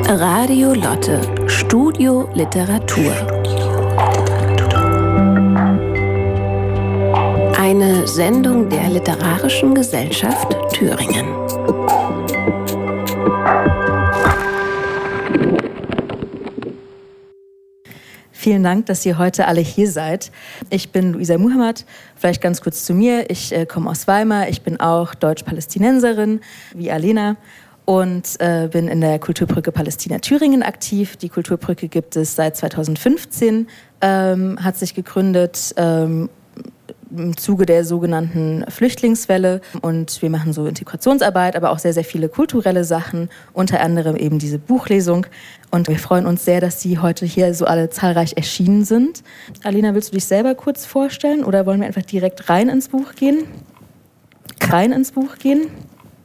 Radio Lotte, Studio Literatur. Eine Sendung der Literarischen Gesellschaft Thüringen. Vielen Dank, dass ihr heute alle hier seid. Ich bin Luisa Muhammad. Vielleicht ganz kurz zu mir. Ich komme aus Weimar. Ich bin auch Deutsch-Palästinenserin, wie Alena. Und bin in der Kulturbrücke Palästina-Thüringen aktiv. Die Kulturbrücke gibt es seit 2015, hat sich gegründet im Zuge der sogenannten Flüchtlingswelle. Und wir machen so Integrationsarbeit, aber auch sehr, sehr viele kulturelle Sachen, unter anderem eben diese Buchlesung. Und wir freuen uns sehr, dass Sie heute hier so alle zahlreich erschienen sind. Alena, willst du dich selber kurz vorstellen oder wollen wir einfach direkt rein ins Buch gehen?